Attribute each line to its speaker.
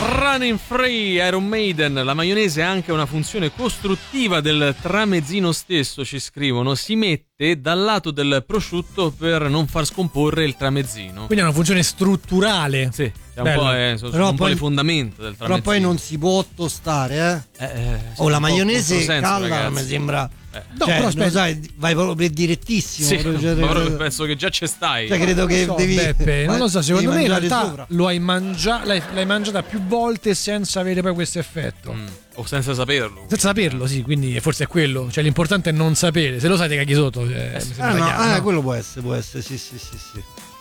Speaker 1: Running Free, Iron Maiden. La maionese ha anche una funzione costruttiva del tramezzino stesso, ci scrivono. Si mette dal lato del prosciutto per non far scomporre il tramezzino.
Speaker 2: Quindi ha una funzione strutturale.
Speaker 1: Sì, è un po' le fondamenta del tramezzino.
Speaker 3: Però poi non si può tostare, la maionese calda ragazzi. Mi sembra...
Speaker 2: No, però aspetta,
Speaker 3: sai, vai proprio direttissimo.
Speaker 1: Sì, proprio penso che già ci stai.
Speaker 3: Cioè, credo che devi.
Speaker 2: Beppe, non lo so, secondo me in realtà
Speaker 3: sopra.
Speaker 2: l'hai mangiata più volte senza avere poi questo effetto.
Speaker 1: O senza saperlo.
Speaker 2: Senza saperlo, sì, quindi forse è quello. Cioè, l'importante è non sapere. Se lo sai, ti caghi sotto.
Speaker 3: Quello può essere, sì.